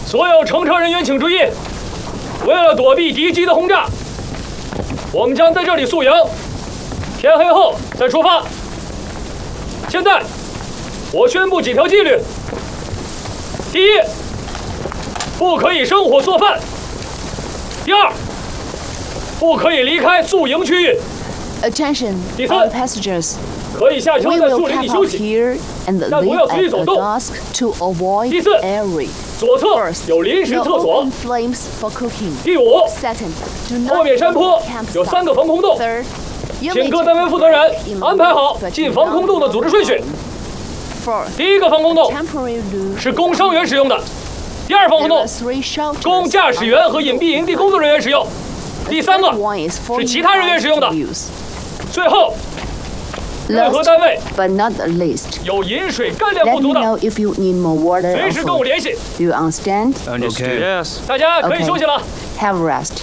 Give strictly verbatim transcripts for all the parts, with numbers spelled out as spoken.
所有乘车人员请注意，为了躲避敌机的轰炸，我们将在这里宿营，天黑后再出发。现在，我宣布几条纪律：第一，不可以生火做饭；第二，不可以离开宿营区域； Attention, 第三 all passengers. 可以下车 We 在 will 树林里 camp 休 out 息。 here and 但不 leave 要随意 at 走 the 动。 dusk to avoid 第四， airing. 左侧 First, 有临时 no 厕所 open。flames for cooking. 第五， Second, do 后 not 面山坡 campsite. 有三个防空洞， Third, you 请 may 各 take 单位负责人 in 安排好 but 进 do 防空洞的组织顺序。 Fourth, 第一个防空洞 temporary room. 是供伤员使用的，第二防空 There 洞 are three shelters. 供驾驶员和隐蔽营地工作人员使用， The 第三个 third one is for 是其他人员使用的 you guys to use. 最后，任何 Last 单位 but not the least, 有饮水干粮 let 不足 me 的， know if you need more water 随 or 时跟我 food. 联系。 Do you understand? Understood. Yes. 大家可以 Okay. 休息了。 Have a rest.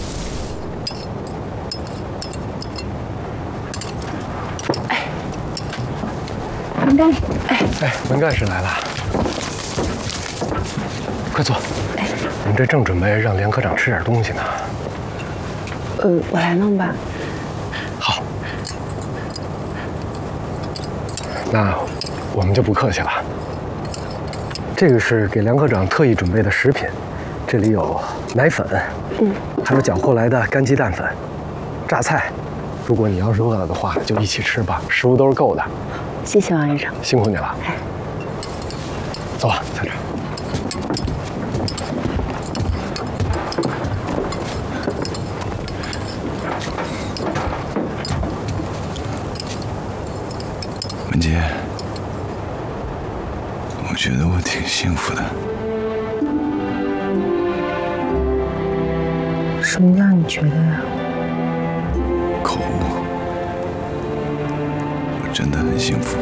哎，文干事来了，快坐。我们这正准备让梁科长吃点东西呢。 呃，我来弄吧。 好，那我们就不客气了。这个是给梁科长特意准备的食品，这里有奶粉，嗯，还有搅和来的干鸡蛋粉、榨菜。如果你要是饿了的话，就一起吃吧，食物都是够的。 谢谢王医生。 辛苦你了。走吧，小陈。 文杰，我觉得我挺幸福的。 什么叫你觉得呀？ 口误，我真的很幸福。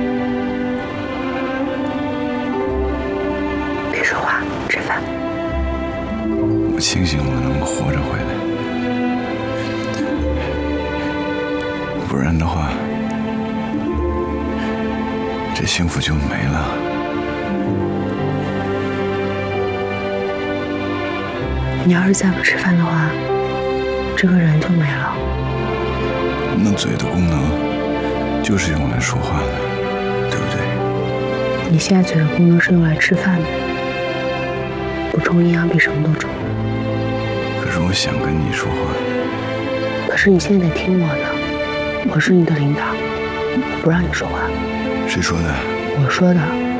别说话，吃饭。 我庆幸我能活着回来，不然的话，这幸福就没了。 你要是再不吃饭的话，这个人就没了。 那嘴的功能就是用来说话的，对不对？ 你现在嘴的功能是用来吃饭的，补充营养比什么都重要。 可是我想跟你说话。 可是你现在得听我的，我是你的领导，不让你说话。 谁说的？ 我说的。